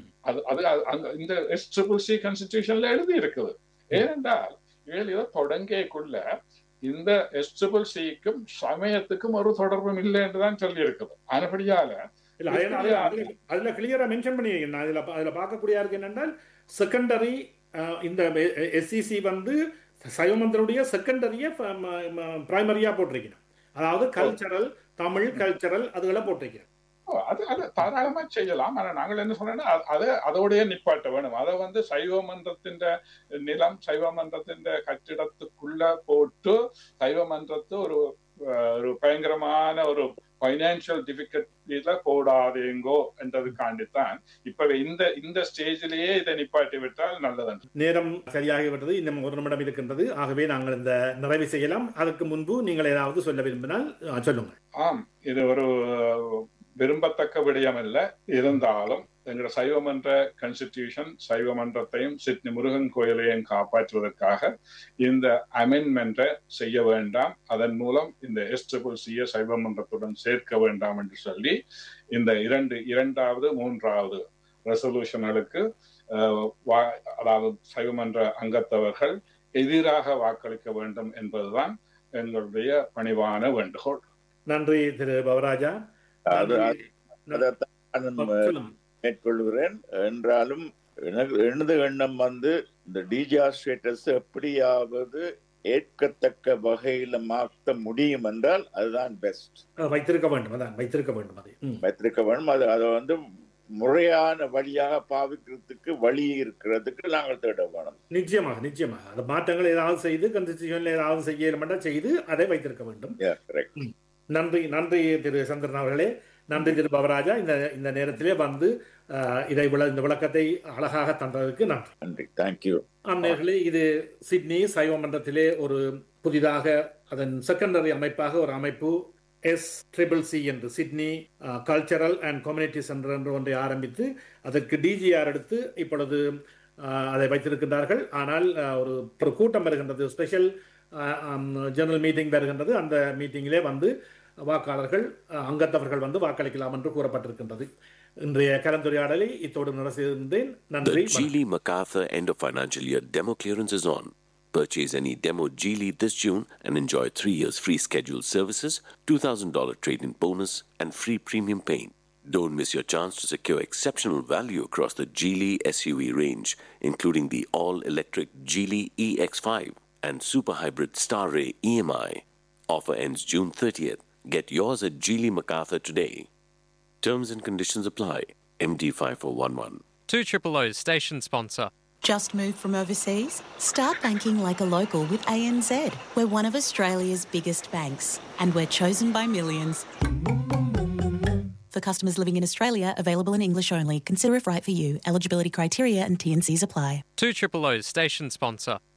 இந்த SCCC கான்ஸ்டிடியூஷன்ல எழுதி இருக்குது. ஏனென்றால் இதை தொடங்கியக்குள்ள இந்த SCCCக்கும் சமயத்துக்கும் ஒரு தொடர்பும் இல்லை என்றுதான் சொல்லி இருக்குது. அதுபடியால அதுல கிளியரா மென்ஷன் பண்ணிருக்கேன். அதுல பார்க்கக்கூடிய என்னென்றால் செகண்டரி இந்த SCC சைவமன்றனுடைய செகண்டரிய பிரைமரியா போட்டிருக்கணும். அதாவது கல்ச்சரல், தமிழ் கல்ச்சரல் அதுகளை போட்டிருக்கிறேன். அது தாராளமா செய்யலாம். ஆனா நாங்கள் என்ன சொன்னோம்னா அதோடய நிப்பாட்ட வேணும். அதை சைவ மன்றத்தின் நிலம், சைவ மன்றத்தின் கட்டிடத்துக்குள்ள போட்டு சைவ மன்றத்து ஒரு பயங்கரமான ஒரு பைனான்சியல் டிஃபிகல்ட்டில போடாதேங்கோ என்றதுக்காண்டித்தான் இப்ப இந்த ஸ்டேஜிலேயே இதை நிப்பாட்டி விட்டால் நல்லது. நேரம் சரியாகிவிட்டது. இன்னும் 1 நிமிடம் இருக்கின்றது. ஆகவே நாங்கள் இந்த நிறைவு செய்யலாம். அதற்கு முன்பு நீங்கள் ஏதாவது சொல்ல விரும்பினால் சொல்லுங்க. ஆம், இது ஒரு விரும்பத்தக்க விடயம் அல்ல. இருந்தாலும் எங்களோட சைவமன்ற கான்ஸ்டிடியூஷன் சைவ மன்றத்தையும் சிட்னி முருகன் கோயிலையும் காப்பாற்றுவதற்காக இந்த அமெண்ட்மெண்ட்டை செய்ய வேண்டாம், அதன் மூலம் இந்த SCCயை சைவ மன்றத்துடன் சேர்க்க வேண்டாம் என்று சொல்லி இந்த இரண்டாவது 3வது ரெசல்யூஷன்களுக்கு அதாவது சைவமன்ற அங்கத்தவர்கள் எதிராக வாக்களிக்க வேண்டும் என்பதுதான் எங்களுடைய பணிவான வேண்டுகோள். நன்றி திரு பவராஜா. மேற்கொள்கிறேன். என்றாலும் எனது எண்ணம் இந்த டிஜிஆர் ஸ்டேட்டஸ் எப்படியாவது ஏற்கத்தக்க வகையில மாற்ற முடியும் என்றால் அதுதான் பெஸ்ட். வைத்திருக்க வேண்டும். அதை முறையான வழியாக பாவிக்கிறதுக்கு வழி இருக்கிறதுக்கு நாங்கள் தேட வேணும். நிச்சயமாக அந்த மாற்றங்கள் ஏதாவது செய்து கான்ஸ்டிடியூஷன்ல ஏதாவது செய்து அதை வைத்திருக்க வேண்டும். நன்றி திரு சந்திரன் அவர்களே. நன்றி திரு பவராஜா. இந்த நேரத்திலே இந்த விளக்கத்தை அழகாக தந்ததற்கு நன்றி. தேங்க்யூ. நேயர்களே, இது சிட்னி சைவ மன்றத்திலே ஒரு புதிதாக அதன் செகண்டரி அமைப்பாக ஒரு அமைப்பு SCCC என்று Sydney cultural and community centre என்று ஒன்றை ஆரம்பித்து அதற்கு DGR எடுத்து இப்பொழுது அதை வைத்திருக்கின்றார்கள். ஆனால் ஒரு கூட்டம் வருகின்றது, ஸ்பெஷல் ஜெனரல் மீட்டிங் வருகின்றது. அந்த மீட்டிங்கிலே வாக்காளர்கள் அங்கத்தவர்கள் வாக்களிக்கலாம் என்று கூறப்பட்டிருக்கின்றது. இன்றைய கலந்துரையாடலை இத்தோடு நிறைவேற்றுகின்றேன். நன்றி. The Geely MacArthur end of financial year demo clearance is on. Purchase any demo Geely this June and enjoy 3 years free scheduled services, $2,000 trade-in bonus and free premium paint. Don't miss your chance to secure exceptional value across the Geely SUV range, including the all-electric Geely EX5 and super hybrid Star Ray EMI. Offer ends June 30th. Get yours at Geely MacArthur today. Terms and conditions apply. MD 5411. 2OOO station sponsor. Just moved from overseas? Start banking like a local with ANZ. We're one of Australia's biggest banks, and we're chosen by millions. For customers living in Australia, available in English only. Consider if right for you. Eligibility criteria and T&Cs apply. 2OOO station sponsor.